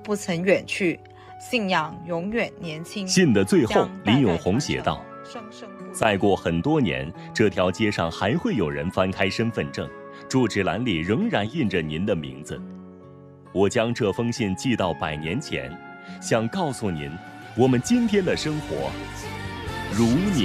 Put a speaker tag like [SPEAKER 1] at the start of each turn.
[SPEAKER 1] 不曾远去，信仰永远年轻。
[SPEAKER 2] 信的最后，林永红写道：再过很多年，这条街上还会有人翻开身份证，住址栏里仍然印着您的名字。我将这封信寄到100年前，想告诉您，我们今天的生活如你